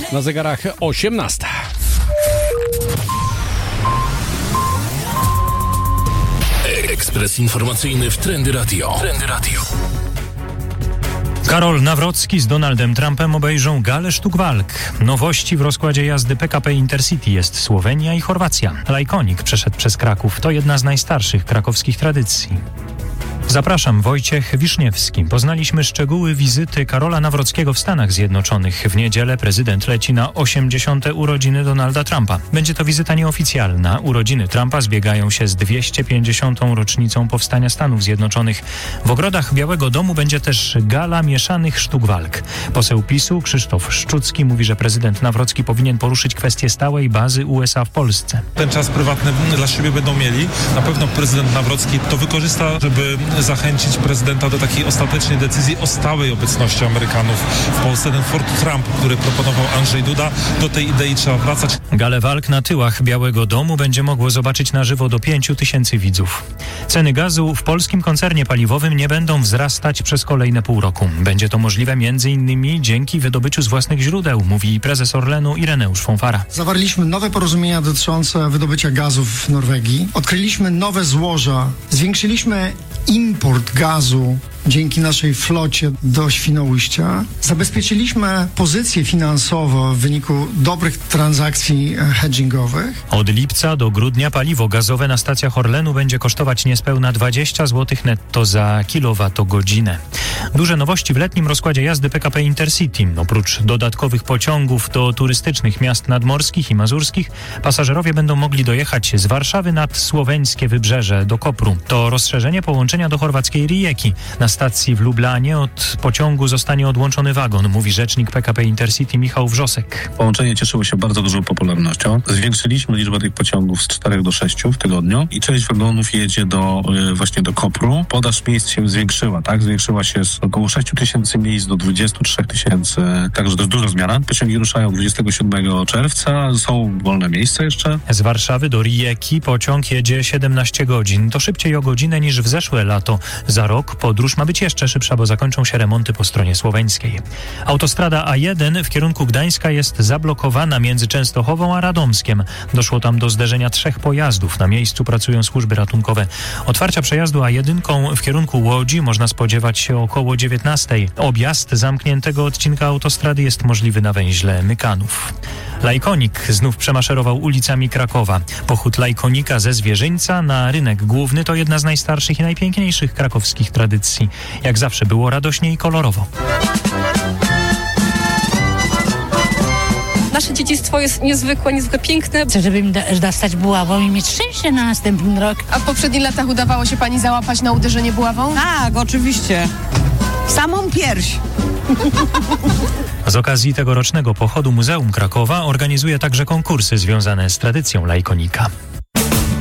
Na zegarach 18. Ekspres informacyjny w Trendy Radio. Karol Nawrocki z Donaldem Trumpem obejrzą galę sztuk walk. Nowości w rozkładzie jazdy PKP Intercity jest Słowenia i Chorwacja. Lajkonik przeszedł przez Kraków. To jedna z najstarszych krakowskich tradycji. Zapraszam, Wojciech Wiszniewski. Poznaliśmy szczegóły wizyty Karola Nawrockiego w Stanach Zjednoczonych. W niedzielę prezydent leci na 80. urodziny Donalda Trumpa. Będzie to wizyta nieoficjalna. Urodziny Trumpa zbiegają się z 250. rocznicą powstania Stanów Zjednoczonych. W ogrodach Białego Domu będzie też gala mieszanych sztuk walk. Poseł PiS-u Krzysztof Szczucki mówi, że prezydent Nawrocki powinien poruszyć kwestię stałej bazy USA w Polsce. Ten czas prywatny dla siebie będą mieli. Na pewno prezydent Nawrocki to wykorzysta, żeby zachęcić prezydenta do takiej ostatecznej decyzji o stałej obecności Amerykanów w Polsce. Ten Fort Trump, który proponował Andrzej Duda, do tej idei trzeba wracać. Galę walk na tyłach Białego Domu będzie mogło zobaczyć na żywo do 5 000 widzów. Ceny gazu w polskim koncernie paliwowym nie będą wzrastać przez kolejne pół roku. Będzie to możliwe m.in. dzięki wydobyciu z własnych źródeł, mówi prezes Orlenu Ireneusz Fąfara. Zawarliśmy nowe porozumienia dotyczące wydobycia gazu w Norwegii. Odkryliśmy nowe złoża. Zwiększyliśmy import gazu dzięki naszej flocie do Świnoujścia. Zabezpieczyliśmy pozycję finansową w wyniku dobrych transakcji hedgingowych. Od lipca do grudnia paliwo gazowe na stacjach Orlenu będzie kosztować niespełna 20 zł netto za kilowatogodzinę. Duże nowości w letnim rozkładzie jazdy PKP Intercity. Oprócz dodatkowych pociągów do turystycznych miast nadmorskich i mazurskich, pasażerowie będą mogli dojechać z Warszawy nad słoweńskie wybrzeże do Kopru. To rozszerzenie połączenia do chorwackiej Rijeki. Na stacji w Lublanie od pociągu zostanie odłączony wagon, mówi rzecznik PKP Intercity Michał Wrzosek. Połączenie cieszyło się bardzo dużą popularnością. Zwiększyliśmy liczbę tych pociągów z 4 do 6 w tygodniu i część wagonów jedzie właśnie do Kopru. Podaż miejsc się zwiększyła, tak? Zwiększyła się z około 6 000 miejsc do 23 000, także to jest duża zmiana. Pociągi ruszają 27 czerwca, są wolne miejsca jeszcze. Z Warszawy do Rijeki pociąg jedzie 17 godzin. To szybciej o godzinę niż w zeszłe lato. Za rok podróż ma być jeszcze szybsza, bo zakończą się remonty po stronie słoweńskiej. Autostrada A1 w kierunku Gdańska jest zablokowana między Częstochową a Radomskiem. Doszło tam do zderzenia 3 pojazdów. Na miejscu pracują służby ratunkowe. Otwarcia przejazdu A1 w kierunku Łodzi można spodziewać się około 19. Objazd zamkniętego odcinka autostrady jest możliwy na węźle Mykanów. Lajkonik znów przemaszerował ulicami Krakowa. Pochód lajkonika ze Zwierzyńca na rynek główny to jedna z najstarszych i najpiękniejszych krakowskich tradycji. Jak zawsze było radośnie i kolorowo. Nasze dziedzictwo jest niezwykłe piękne. Chcę, żeby im dostać buławą i mieć szczęście na następny rok. A w poprzednich latach udawało się pani załapać na uderzenie buławą? Tak, oczywiście. Samą pierś. Z okazji tegorocznego pochodu Muzeum Krakowa organizuje także konkursy związane z tradycją lajkonika.